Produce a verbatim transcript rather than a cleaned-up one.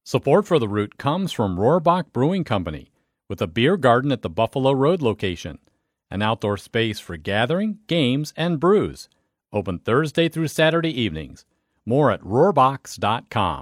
Support for The Root comes from Rohrbach Brewing Company, with a beer garden at the Buffalo Road location, an outdoor space for gathering, games, and brews. Open Thursday through Saturday evenings. More at rohrbachs dot com.